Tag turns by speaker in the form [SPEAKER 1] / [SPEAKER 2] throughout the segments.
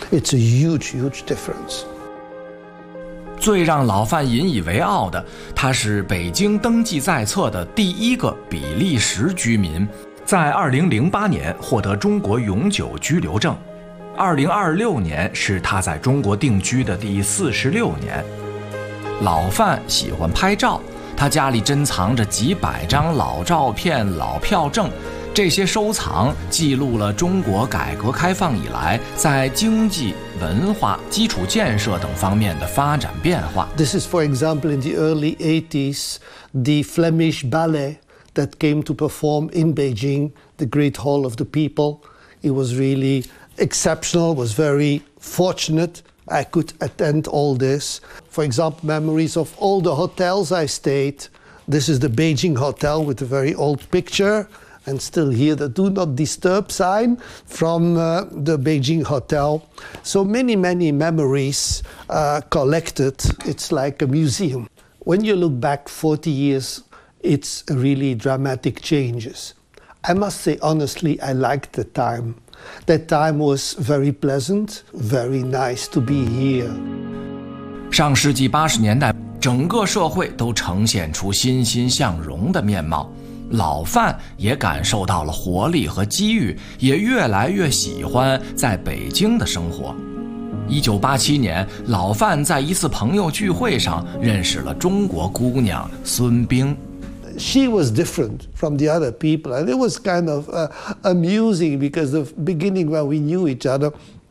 [SPEAKER 1] It's a huge, huge difference.
[SPEAKER 2] 最让老范引以为傲的，他是北京登记在册的第一个比利时居民，在2008年获得中国永久居留证。2026年是他在中国定居的第46年。老范喜欢拍照，他家里珍藏着几百张老照片、老票证，这些收藏记录了中国改革开放以来在经济、文化、基础建设等方面的发展变化。
[SPEAKER 1] This is, for example, in the early 80s, the Flemish ballet that came to perform in Beijing, the Great Hall of the People. It was really exceptional, was very fortunate I could attend all this. For example, memories of all the hotels I stayed. This is the Beijing Hotel with a very old picture, and still here the do not disturb sign from the Beijing Hotel. So many memories collected. It's like a museum. When you look back 40 years, it's really dramatic changes. I must say honestly, I liked the time. That time was very pleasant, very nice to be here.
[SPEAKER 2] 上世纪80年代，整个社会都呈现出欣欣向荣的面貌。老范也感受到了活力和机遇，也越来越喜欢在北京的生活。1987年，老范在一次朋友聚会上认识了中国姑娘孙冰。
[SPEAKER 1] She was different from the other people, and it was kind of amusing because the beginning when we knew each other,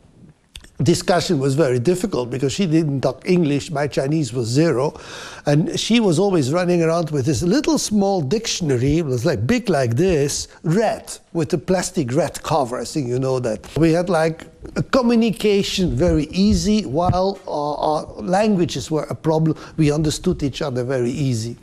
[SPEAKER 1] discussion was very difficult because she didn't talk English, my Chinese was zero, and she was always running around with this little small dictionary. It was like big like this, red, with a plastic red cover. I think you know that. We had like a communication very easy, while our languages were a problem. We understood each other very easy.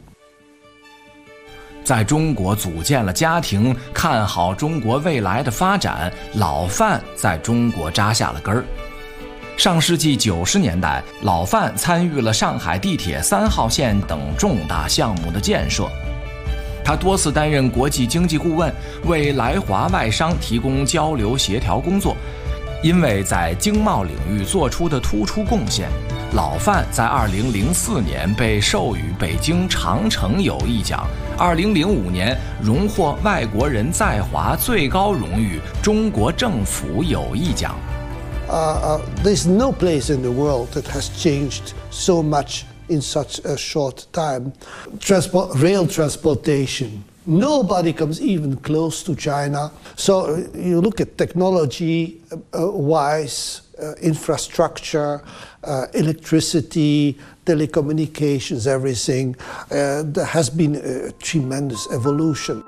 [SPEAKER 2] 在中国组建了家庭，看好中国未来的发展，老范在中国扎下了根儿。上世纪90年代，老范参与了上海地铁3号线等重大项目的建设。他多次担任国际经济顾问，为来华外商提供交流协调工作。因为在经贸领域做出的突出贡献，老范在2004年被授予北京长城友谊奖，2005年荣获外国人在华最高荣誉中国政府友谊奖。
[SPEAKER 1] There's no place in the world that has changed so much in such a short time. Rail transportation. Nobody comes even close to China. So you look at technology-wise, infrastructure, electricity, telecommunications, everything. There has been a tremendous evolution.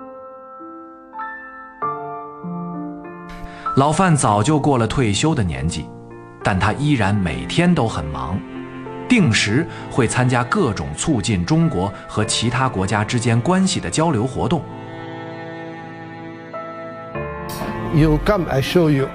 [SPEAKER 2] 老范早就过了退休的年纪，但他依然每天都很忙。定时会参加各种促进中国和其他国家之间关系的交流活动。
[SPEAKER 1] You come, I show you.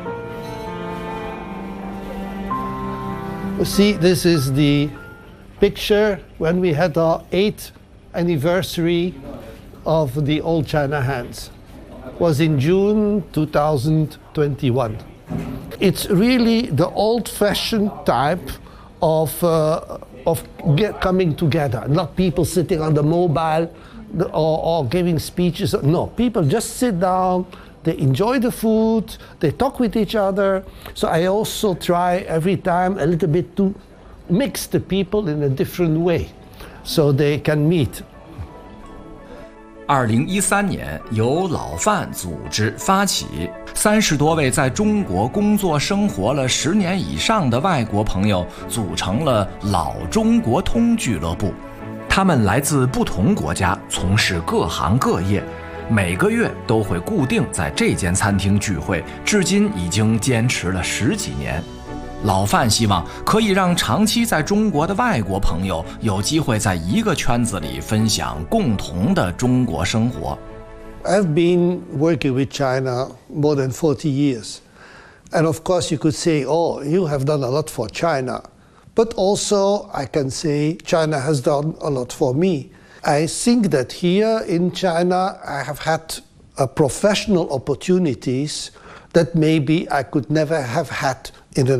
[SPEAKER 1] See, this is the picture when we had our 8th anniversary of the Old China Hands. It was in June 2021. It's really the old-fashioned type of coming together, not people sitting on the mobile or giving speeches. No, people just sit down, they enjoy the food, they talk with each other. So I also try every time a little bit to mix the people in a different way so they can meet.
[SPEAKER 2] 2013年，由老范组织发起，30多位在中国工作生活了10年以上的外国朋友组成了老中国通俱乐部。他们来自不同国家，从事各行各业，每个月都会固定在这间餐厅聚会，至今已经坚持了10几年。老范希望可以让长期在中国的外国朋友有机会在一个圈子里分享共同的中国生活。
[SPEAKER 1] I've been working with China more than 40 years. And of course you could say, oh, you have done a lot for China. But also I can say China has done a lot for me. I think that here in China I have had professional opportunities that maybe I could never have had in